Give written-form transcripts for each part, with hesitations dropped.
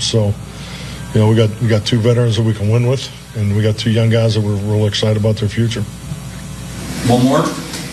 So, we got two veterans that we can win with, and we got two young guys that we're real excited about their future. One more.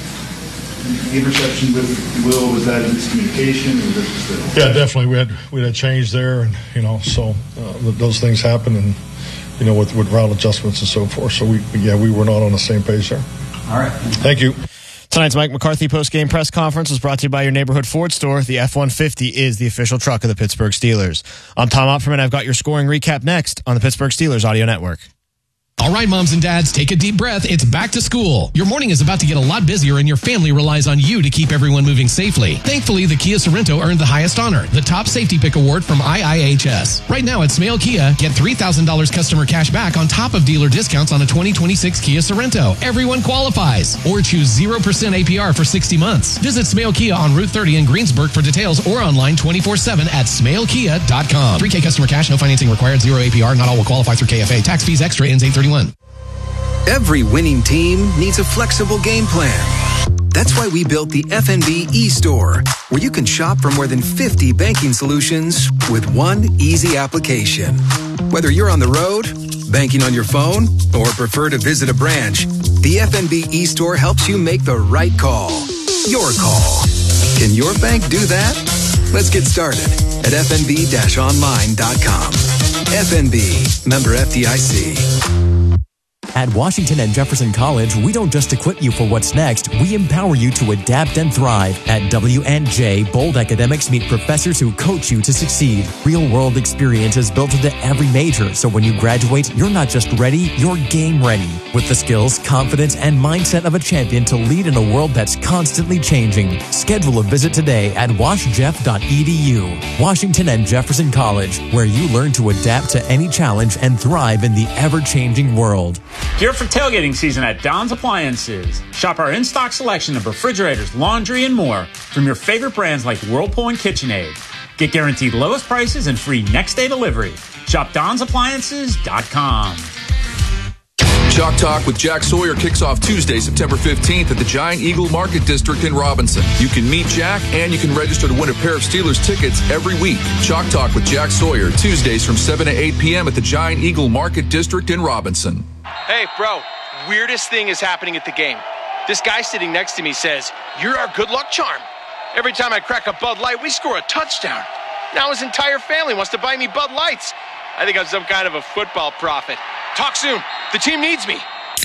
The interception with Will, was that a miscommunication? Or was that just Yeah, definitely. We had a change there, and so those things happen, and with route adjustments and so forth. So we were not on the same page there. All right. Thank you. Tonight's Mike McCarthy post-game press conference was brought to you by your neighborhood Ford store. The F-150 is the official truck of the Pittsburgh Steelers. I'm Tom Opferman. I've got your scoring recap next on the Pittsburgh Steelers Audio Network. All right, moms and dads, take a deep breath. It's back to school. Your morning is about to get a lot busier, and your family relies on you to keep everyone moving safely. Thankfully, the Kia Sorento earned the highest honor, the Top Safety Pick Award from IIHS. Right now at Smale Kia, get $3,000 customer cash back on top of dealer discounts on a 2026 Kia Sorento. Everyone qualifies. Or choose 0% APR for 60 months. Visit Smale Kia on Route 30 in Greensburg for details, or online 24/7 at smalekia.com. 3K customer cash, no financing required, 0 APR. Not all will qualify through KFA. Tax fees extra, ends 8/31. Every winning team needs a flexible game plan. That's why we built the FNB eStore, where you can shop for more than 50 banking solutions with one easy application. Whether you're on the road, banking on your phone, or prefer to visit a branch, the FNB eStore helps you make the right call. Your call. Can your bank do that? Let's get started at fnb-online.com. FNB, member FDIC. At Washington and Jefferson College, we don't just equip you for what's next, we empower you to adapt and thrive. At W&J, bold academics meet professors who coach you to succeed. Real-world experience is built into every major, so when you graduate, you're not just ready, you're game ready. With the skills, confidence, and mindset of a champion to lead in a world that's constantly changing. Schedule a visit today at washjeff.edu. Washington and Jefferson College, where you learn to adapt to any challenge and thrive in the ever-changing world. Gear for tailgating season at Don's Appliances. Shop our in-stock selection of refrigerators, laundry, and more from your favorite brands like Whirlpool and KitchenAid. Get guaranteed lowest prices and free next-day delivery. Shop Don'sAppliances.com. Chalk Talk with Jack Sawyer kicks off Tuesday, September 15th at the Giant Eagle Market District in Robinson. You can meet Jack and you can register to win a pair of Steelers tickets every week. Chalk Talk with Jack Sawyer, Tuesdays from 7 to 8 p.m. at the Giant Eagle Market District in Robinson. Hey, bro, weirdest thing is happening at the game. This guy sitting next to me says, "You're our good luck charm. Every time I crack a Bud Light, we score a touchdown. Now his entire family wants to buy me Bud Lights. I think I'm some kind of a football prophet. Talk soon. The team needs me."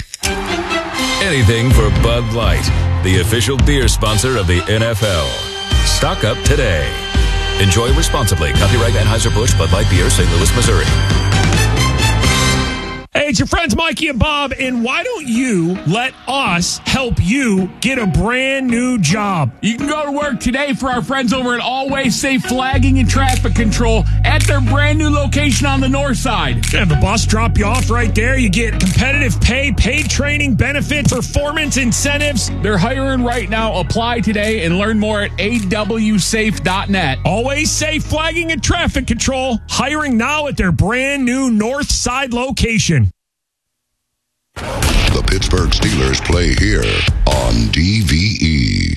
Anything for Bud Light, the official beer sponsor of the NFL. Stock up today. Enjoy responsibly. Copyright Anheuser-Busch Bud Light Beer, St. Louis, Missouri. Hey, it's your friends Mikey and Bob, and why don't you let us help you get a brand new job? You can go to work today for our friends over at Always Safe Flagging and Traffic Control at their brand new location on the north side. Yeah, the bus drop you off right there. You get competitive pay, paid training, benefits, performance incentives. They're hiring right now. Apply today and learn more at awsafe.net. Always Safe Flagging and Traffic Control, hiring now at their brand new north side location. The Pittsburgh Steelers play here on DVE.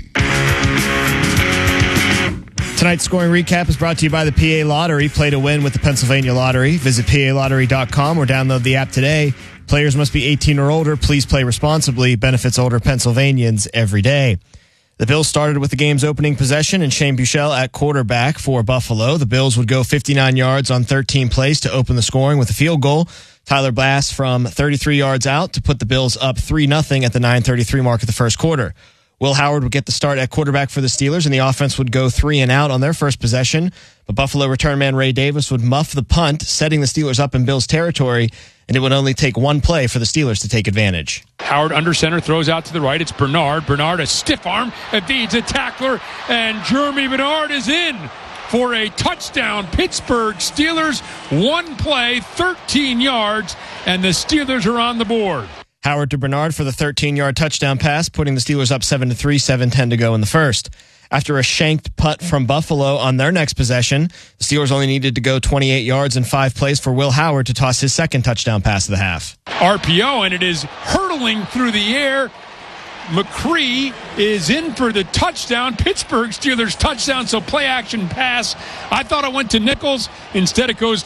Tonight's scoring recap is brought to you by the PA Lottery. Play to win with the Pennsylvania Lottery. Visit PALottery.com or download the app today. Players must be 18 or older. Please play responsibly. Benefits older Pennsylvanians every day. The Bills started with the game's opening possession and Shane Buechele at quarterback for Buffalo. The Bills would go 59 yards on 13 plays to open the scoring with a field goal. Tyler Bass from 33 yards out to put the Bills up 3-0 at the 9:33 mark of the first quarter. Will Howard would get the start at quarterback for the Steelers, and the offense would go 3 and out on their first possession. But Buffalo return man Ray Davis would muff the punt, setting the Steelers up in Bills territory, and it would only take one play for the Steelers to take advantage. Howard under center, throws out to the right. It's Bernard. Bernard, a stiff arm, evades a tackler, and Jeremy Bernard is in for a touchdown. Pittsburgh Steelers, one play, 13 yards, and the Steelers are on the board. Howard to Bernard for the 13-yard touchdown pass, putting the Steelers up 7-3, 7:10 to go in the first. After a shanked punt from Buffalo on their next possession, the Steelers only needed to go 28 yards in 5 plays for Will Howard to toss his second touchdown pass of the half. RPO, and it is hurtling through the air. McCree is in for the touchdown. Pittsburgh Steelers touchdown, so play action pass. I thought it went to Nichols. Instead, it goes